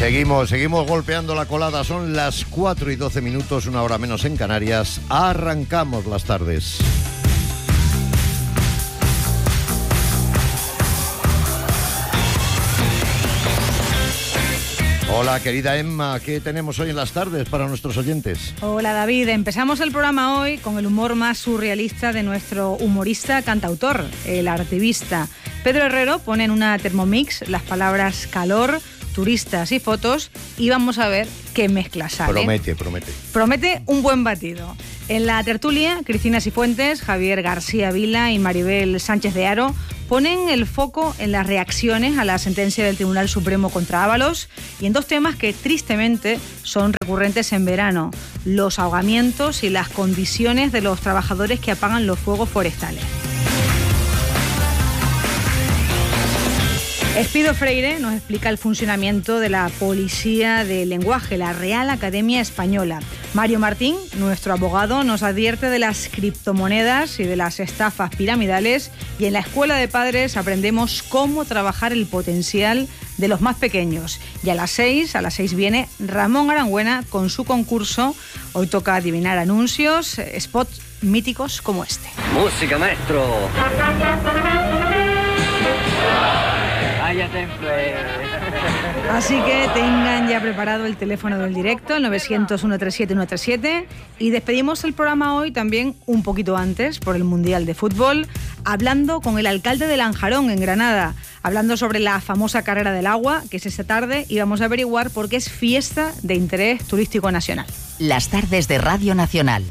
Seguimos golpeando la colada. Son las 4:12, una hora menos en Canarias. Arrancamos las tardes. Hola, querida Emma, ¿qué tenemos hoy en las tardes para nuestros oyentes? Hola, David. Empezamos el programa hoy con el humor más surrealista de nuestro humorista cantautor, el artivista. Pedro Herrero pone en una Thermomix las palabras calor, turistas y fotos y vamos a ver qué mezcla sale. Promete un buen batido. En la tertulia, Cristina Cifuentes, Javier García Vila y Maribel Sánchez de Haro ponen el foco en las reacciones a la sentencia del Tribunal Supremo contra Ábalos y en dos temas que tristemente son recurrentes en verano: los ahogamientos y las condiciones de los trabajadores que apagan los fuegos forestales. Espido Freire nos explica el funcionamiento de la Policía del Lenguaje, la Real Academia Española. Mario Martín, nuestro abogado, nos advierte de las criptomonedas y de las estafas piramidales, y en la Escuela de Padres aprendemos cómo trabajar el potencial de los más pequeños. Y a las 6 viene Ramón Arangüena con su concurso. Hoy toca adivinar anuncios, spots míticos como este. Música, maestro. Así que tengan ya preparado el teléfono del directo, el 900-137-137, y despedimos el programa hoy también un poquito antes por el Mundial de Fútbol, hablando con el alcalde de Lanjarón, en Granada, hablando sobre la famosa Carrera del Agua, que es esta tarde, y vamos a averiguar por qué es fiesta de interés turístico nacional. Las tardes de Radio Nacional.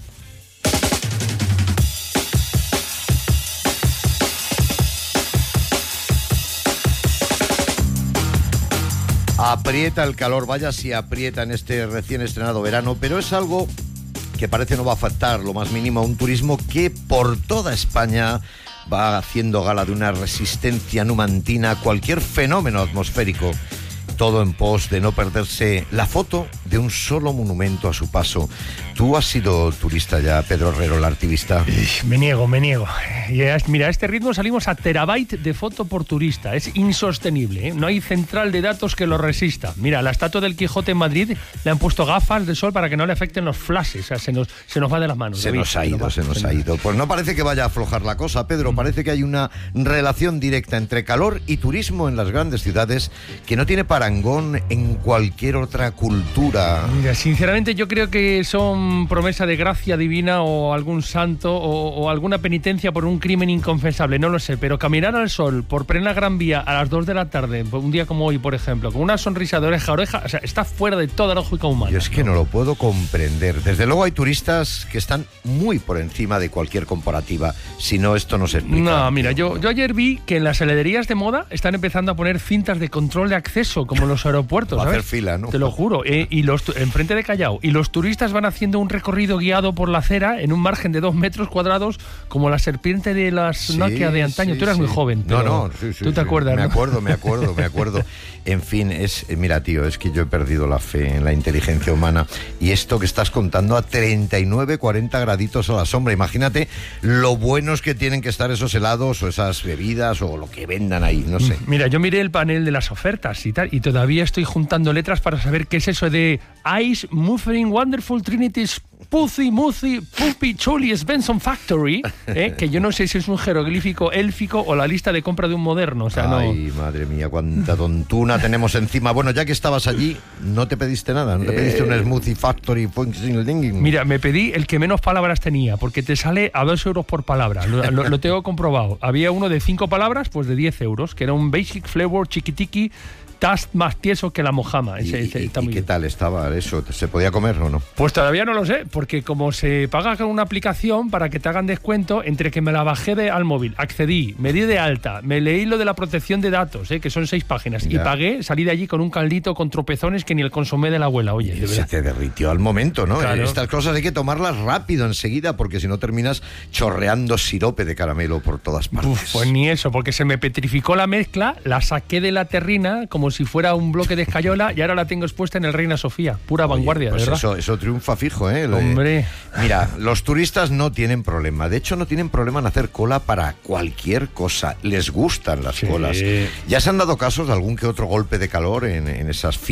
Aprieta el calor, vaya si aprieta en este recién estrenado verano, pero es algo que parece no va a afectar lo más mínimo a un turismo que por toda España va haciendo gala de una resistencia numantina a cualquier fenómeno atmosférico. Todo en pos de no perderse la foto de un solo monumento a su paso. ¿Tú has sido turista ya, Pedro Herrero, el artivista? Me niego. Mira, a este ritmo salimos a terabyte de foto por turista. Es insostenible, ¿eh? No hay central de datos que lo resista. Mira, la estatua del Quijote en Madrid le han puesto gafas de sol para que no le afecten los flashes. O sea, se nos va de las manos. Se nos ha ido. Pues no parece que vaya a aflojar la cosa, Pedro. Parece que hay una relación directa entre calor y turismo en las grandes ciudades que no tiene parangón en cualquier otra cultura. Mira, sinceramente yo creo que son promesa de gracia divina o algún santo o alguna penitencia por un crimen inconfesable, no lo sé, pero caminar al sol por plena Gran Vía a las 2 de la tarde, un día como hoy, por ejemplo, con una sonrisa de oreja a oreja, o sea, está fuera de toda lógica humana. Yo es que no lo puedo comprender. Desde luego hay turistas que están muy por encima de cualquier comparativa, si no esto no se explica. No, mira, yo ayer vi que en las heladerías de moda están empezando a poner cintas de control de acceso, como en los aeropuertos, va ¿sabes? A hacer fila, ¿no? Te lo juro, y enfrente de Callao, y los turistas van haciendo un recorrido guiado por la acera en un margen de 2 metros cuadrados, como la serpiente de las Nokia de antaño. Tú eras muy joven, pero tú te acuerdas, Me ¿no? acuerdo. En fin, mira, tío, es que yo he perdido la fe en la inteligencia humana, y esto que estás contando a 39, 40 graditos a la sombra, imagínate lo buenos que tienen que estar esos helados o esas bebidas o lo que vendan ahí, no sé. Mira, yo miré el panel de las ofertas y tal, y todavía estoy juntando letras para saber qué es eso de Ice Muffin Wonderful Trinity's Pussy Puppy Chuli Svensson Factory, que yo no sé si es un jeroglífico élfico o la lista de compra de un moderno. O sea, ay, madre mía, cuánta tontuna tenemos encima. Bueno, ya que estabas allí, ¿no te pediste nada? ¿No te pediste un Smoothie Factory? Mira, me pedí el que menos palabras tenía, porque te sale a 2 euros por palabra. Lo tengo comprobado. Había uno de 5 palabras, pues de 10 euros, que era un Basic Flavor Chiquitiqui Taste más tieso que la mojama. ¿Y qué tal estaba eso? ¿Se podía comer o no? Pues todavía no lo sé, porque como se paga con una aplicación para que te hagan descuento, entre que me la bajé al móvil, accedí, me di de alta, me leí lo de la protección de datos, que son 6 páginas, y pagué, salí de allí con un caldito con tropezones que ni el consomé de la abuela, oye. De se te derritió al momento, ¿no? Claro. Estas cosas hay que tomarlas rápido, enseguida, porque si no terminas chorreando sirope de caramelo por todas partes. Pues ni eso, porque se me petrificó la mezcla, la saqué de la terrina como si fuera un bloque de escayola y ahora la tengo expuesta en el Reina Sofía. Pura vanguardia, pues ¿verdad? Eso triunfa fijo, ¿eh? Hombre. Mira, los turistas no tienen problema. De hecho, no tienen problema en hacer cola para cualquier cosa. Les gustan las colas. Ya se han dado casos de algún que otro golpe de calor en esas filas para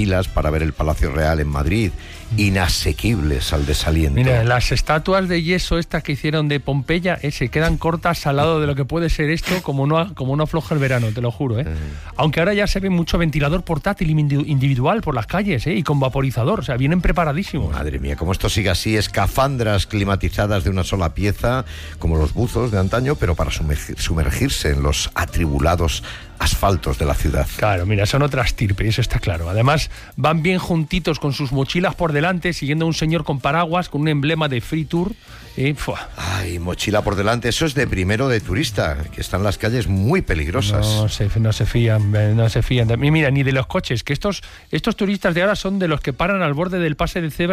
para ver el Palacio Real en Madrid, inasequibles al desaliento. Mira, las estatuas de yeso estas que hicieron de Pompeya se quedan cortas al lado de lo que puede ser esto, como no afloja el verano, te lo juro. Aunque ahora ya se ve mucho ventilador portátil individual por las calles, y con vaporizador, o sea, vienen preparadísimos. Madre mía, como esto sigue así, escafandras climatizadas de una sola pieza, como los buzos de antaño, pero para sumergirse en los atribulados asfaltos de la ciudad. Claro, mira, son otras estirpe, eso está claro. Además, van bien juntitos con sus mochilas por delante, siguiendo a un señor con paraguas, con un emblema de Free Tour. Ay, mochila por delante, eso es de primero de turista, que están las calles muy peligrosas. No se fían. Mira, ni de los coches, que estos turistas de ahora son de los que paran al borde del pase de cebra